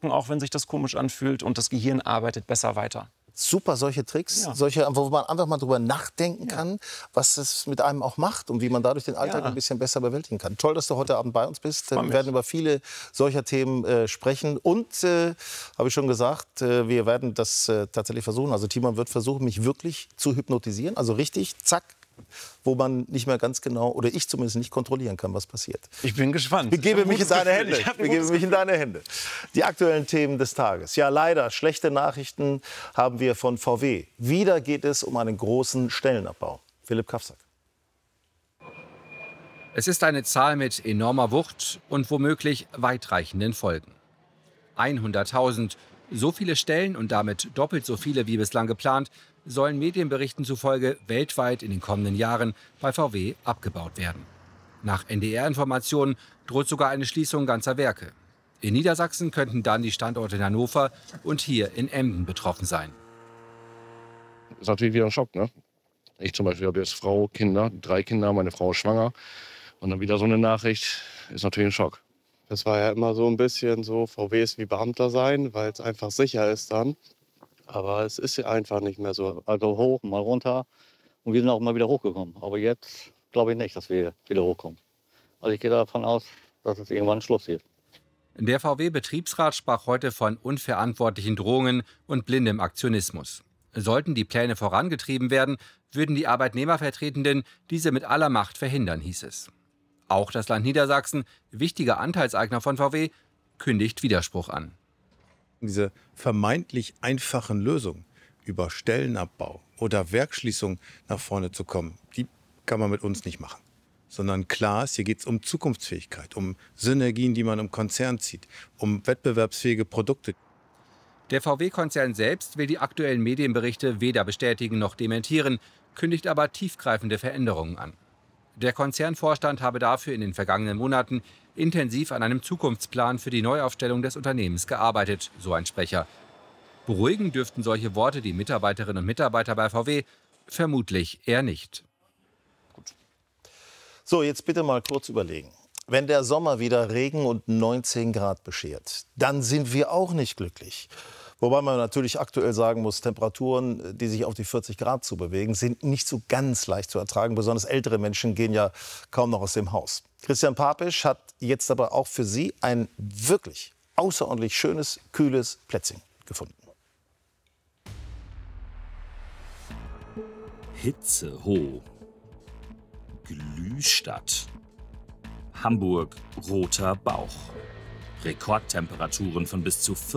schlucken, auch wenn sich das komisch anfühlt. Und das Gehirn arbeitet besser weiter. Super, solche Tricks, Ja. solche, wo man einfach mal drüber nachdenken kann, was es mit einem auch macht und wie man dadurch den Alltag ein bisschen besser bewältigen kann. Toll, dass du heute Abend bei uns bist. Wir werden über viele solcher Themen sprechen. Und, habe ich schon gesagt, wir werden das tatsächlich versuchen. Also Timon wird versuchen, mich wirklich zu hypnotisieren. Also richtig, zack, wo man nicht mehr ganz genau, oder ich zumindest nicht kontrollieren kann, was passiert. Ich bin gespannt. Begebe mich in deine Hände. Begebe mich in deine Hände. Die aktuellen Themen des Tages. Ja, leider, schlechte Nachrichten haben wir von VW. Wieder geht es um einen großen Stellenabbau. Philipp Kafsack. Es ist eine Zahl mit enormer Wucht und womöglich weitreichenden Folgen. 100.000, so viele Stellen und damit doppelt so viele wie bislang geplant, sollen Medienberichten zufolge weltweit in den kommenden Jahren bei VW abgebaut werden. Nach NDR-Informationen droht sogar eine Schließung ganzer Werke. In Niedersachsen könnten dann die Standorte in Hannover und hier in Emden betroffen sein. Das ist natürlich wieder ein Schock, ne? Ich zum Beispiel habe jetzt Frau, Kinder, 3 Kinder, meine Frau ist schwanger. Und dann wieder so eine Nachricht, ist natürlich ein Schock. Das war ja immer so ein bisschen so, VW ist wie Beamter sein, weil es einfach sicher ist dann. Aber es ist ja einfach nicht mehr so. Also hoch, mal runter. Und wir sind auch mal wieder hochgekommen. Aber jetzt glaube ich nicht, dass wir wieder hochkommen. Also ich gehe davon aus, dass es irgendwann Schluss wird. Der VW-Betriebsrat sprach heute von unverantwortlichen Drohungen und blindem Aktionismus. Sollten die Pläne vorangetrieben werden, würden die Arbeitnehmervertretenden diese mit aller Macht verhindern, hieß es. Auch das Land Niedersachsen, wichtiger Anteilseigner von VW, kündigt Widerspruch an. Diese vermeintlich einfachen Lösungen über Stellenabbau oder Werksschließung nach vorne zu kommen, die kann man mit uns nicht machen. Sondern klar ist, hier geht es um Zukunftsfähigkeit, um Synergien, die man im Konzern zieht, um wettbewerbsfähige Produkte. Der VW-Konzern selbst will die aktuellen Medienberichte weder bestätigen noch dementieren, kündigt aber tiefgreifende Veränderungen an. Der Konzernvorstand habe dafür in den vergangenen Monaten intensiv an einem Zukunftsplan für die Neuaufstellung des Unternehmens gearbeitet, so ein Sprecher. Beruhigen dürften solche Worte die Mitarbeiterinnen und Mitarbeiter bei VW vermutlich eher nicht. Gut. So, jetzt bitte mal kurz überlegen. Wenn der Sommer wieder Regen und 19 Grad beschert, dann sind wir auch nicht glücklich. Wobei man natürlich aktuell sagen muss, Temperaturen, die sich auf die 40 Grad zu bewegen, sind nicht so ganz leicht zu ertragen. Besonders ältere Menschen gehen ja kaum noch aus dem Haus. Christian Papisch hat jetzt aber auch für Sie ein wirklich außerordentlich schönes, kühles Plätzchen gefunden. Hitzehoch. Glühstadt. Hamburg, roter Bauch. Rekordtemperaturen von bis zu